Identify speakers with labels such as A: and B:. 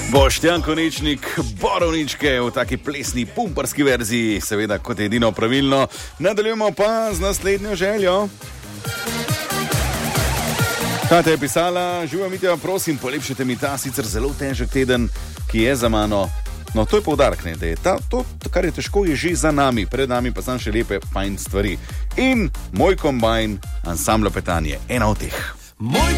A: Boštjan Konečnik, Borovničke v taki plesni pumparski verziji, seveda kot edino pravilno. Nadaljujemo pa z naslednjo željo. Kata je pisala: Živa Mitja, prosim, polepšite mi ta sicer zelo težek teden, ki je za mano. No, to je poudarek, ne, da je to, kar je težko, je že za nami, pred nami pa sam še lepe, fajn stvari. In moj kombajn, ansamblo Petanje, ena od teh.
B: Moj